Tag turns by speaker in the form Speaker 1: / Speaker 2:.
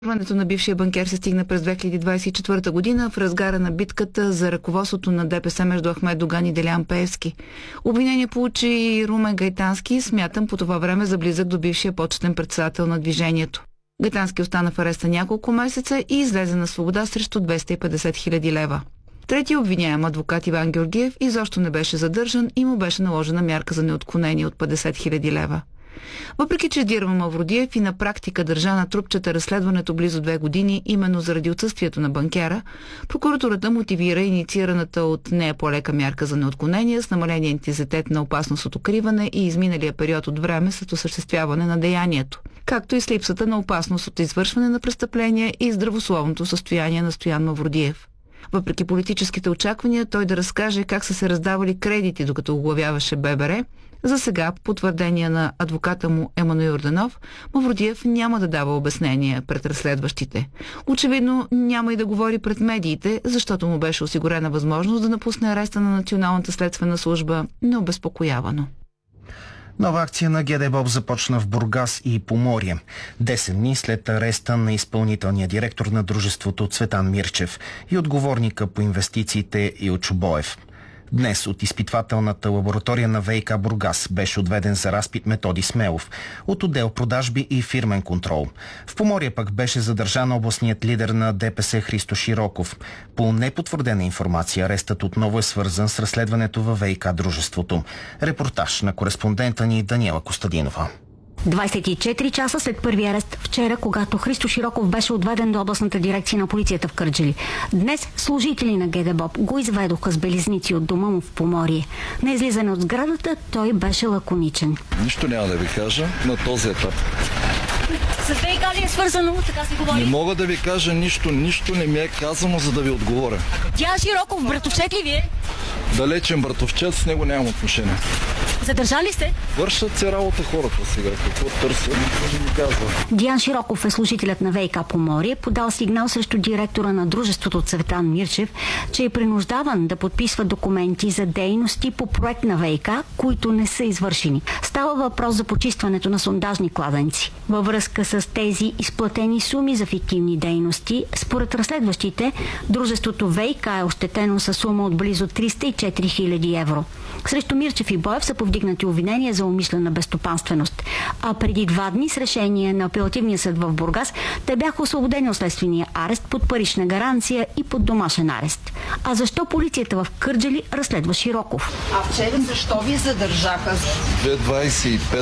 Speaker 1: Връщането на бившия банкер се стигна през 2024 година в разгара на битката за ръководството на ДПС между Ахмед Доган и Делян Пеевски. Обвинение получи и Румен Гайтански, смятам по това време за близък до бившия почетен председател на движението. Гайтански остана в ареста няколко месеца и излезе на свобода срещу 250 хиляди лева. Трети обвиняем, адвокат Иван Георгиев, изобщо не беше задържан и му беше наложена мярка за неотклонение от 50 хиляди лева. Въпреки че Дирва Мавродиев и на практика държа на трупчета разследването близо 2 години, именно заради отсъствието на банкера, прокуратурата мотивира инициираната от нея по-лека мярка за неотклонение с намаления интензитет на опасност от укриване и изминалия период от време след осъществяване на деянието, както и с липсата на опасност от извършване на престъпления и здравословното състояние на Стоян Мавродиев. Въпреки политическите очаквания той да разкаже как са се раздавали кредити, докато оглавяваше ББР, за сега, по твърдение на адвоката му Емануил Йорданов, Мавродиев няма да дава обяснения пред разследващите. Очевидно няма и да говори пред медиите, защото му беше осигурена възможност да напусне ареста на Националната следствена служба необезпокоявано.
Speaker 2: Нова акция на ГДБОП започна в Бургас и Поморие. 10 дни след ареста на изпълнителния директор на дружеството Цветан Мирчев и отговорника по инвестициите Илчо Боев. Днес от изпитвателната лаборатория на ВиК Бургас беше отведен за разпит Методи Смелов от отдел продажби и фирмен контрол. В Поморие пък беше задържан областният лидер на ДПС Христо Широков. По непотвърдена информация арестът отново е свързан с разследването във ВиК дружеството. Репортаж на кореспондента ни Даниела Костадинова.
Speaker 3: 24 часа след първия арест вчера, когато Христо Широков беше отведен до областната дирекция на полицията в Кърджали. Днес служители на ГДБОП го изведоха с белезници от дома му в Поморие. На излизане от сградата той беше лаконичен.
Speaker 4: Нищо няма да ви кажа на този етап.
Speaker 3: С ВиК ли е свързано? Така се говори.
Speaker 4: Не мога да ви кажа нищо не ми е казано, за да ви отговоря.
Speaker 3: Диан Широков, братовчет ли вие?
Speaker 4: Далечен братовчет, с него нямам отношение.
Speaker 3: Задържали сте?
Speaker 4: Вършат се работа хората сега. Какво търсят, никой не ми казва.
Speaker 3: Диан Широков е служителят на ВиК Поморие, подал сигнал срещу директора на дружеството Цветан Мирчев, че е принуждаван да подписва документи за дейности по проект на ВиК, които не са извършени. Става въпрос за почистването на сондажни кладенци. Във връзка с тези изплатени суми за фиктивни дейности, според разследващите, дружеството ВиК е ощетено със сума от близо 304 хиляди евро. Срещу Мирчев и Боев са повдигнати обвинения за умишлена безстопанственост. А преди 2 дни с решение на апелативния съд в Бургас те бяха освободени от следствения арест под парична гаранция и под домашен арест. А защо полицията в Кърджали разследва Широков?
Speaker 5: А вчера защо ви задържаха?
Speaker 4: 2,25